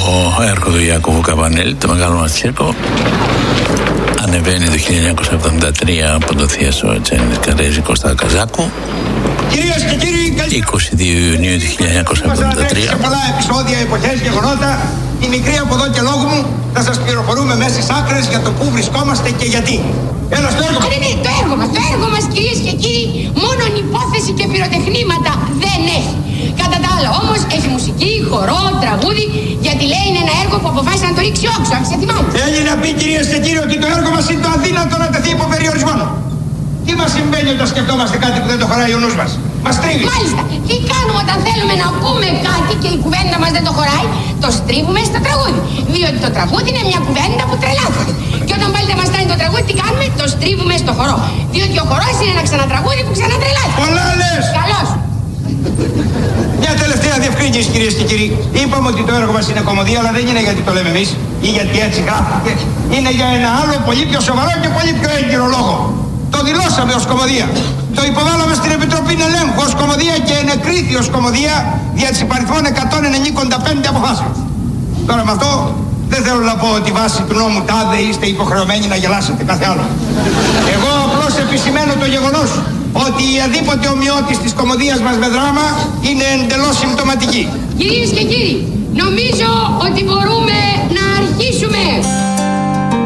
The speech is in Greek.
έργο του Ιάκωβου Καμπανέλη, το Μεγάλο μας Τσίρκο. Ανεβαίνει το 1973 από το Θίασο Τσένης Καρέζη Κώστα Καζάκου. Κυρίες και κύριοι, 22 Ιουνίου του 1973. Σε πολλά επεισόδια, εποχές, γεγονότα, η μικρή από εδώ και λόγου μου θα σας πληροφορούμε μέσα στις άκρες για το πού βρισκόμαστε και γιατί. Έλα στο έργο μας. Ναι, το έργο μας κυρίες και κύριοι, μόνον υπόθεση και πυροτεχνήματα δεν έχει. Κατά τα άλλα όμως έχει μουσική, χορό, τραγούδι, γιατί λέει είναι ένα έργο που αποφάσισε να το ρίξει όξω, άρχισε τη μάχη. Θέλει να πει κυρίες και κύριοι ότι το έργο μας είναι το αδύνατο να τεθεί υπό περιορισμό. Τι μας συμβαίνει όταν σκεφτόμαστε κάτι που δεν το χωράει ο νους μας? Μας τρίβει. Μάλιστα. Τι κάνουμε όταν θέλουμε να πούμε κάτι και η κουβέντα μας δεν το χωράει? Το στρίβουμε στο τραγούδι. Διότι το τραγούδι είναι μια κουβέντα που τρελάθηκε. Και όταν πάλι δεν μας στάνει το τραγούδι, τι κάνουμε? Το στρίβουμε στο χορό. Διότι ο χορός είναι ένα ξανατραγούδι που ξανατρελάθηκε. Πολλά λες. Καλώς. Μια τελευταία διευκρίνηση κυρίες και κύριοι. Είπαμε ότι το έργο μας είναι κωμωδία, αλλά δεν είναι γιατί το λέμε εμείς ή γιατί έτσι γράφεται. Είναι για ένα άλλο πολύ πιο σοβαρό και πολύ πιο έγκυρο λόγο. Το δηλώσαμε ως κωμωδία. Το υποβάλαμε στην Επιτροπή Ελέγχου ως κωμωδία και ενεκρίθη ως κωμωδία δια της υπαριθμών 195 αποφάσεων. Τώρα με αυτό δεν θέλω να πω ότι βάσει του νόμου τάδε είστε υποχρεωμένοι να γελάσετε κάθε άλλο. Εγώ απλώς επισημαίνω το γεγονός ότι η αδίποτε ομοιότης της κωμωδίας μας με δράμα είναι εντελώς συμπτωματική. Κυρίες και κύριοι, νομίζω ότι μπορούμε να αρχίσουμε.